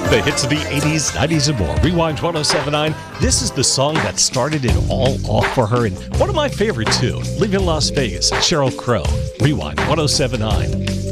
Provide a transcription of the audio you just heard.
The hits of the 80s, 90s, and more. Rewind 1079. This is the song that started it all off for her, and one of my favorites too. Leaving Las Vegas, Sheryl Crow. Rewind 1079.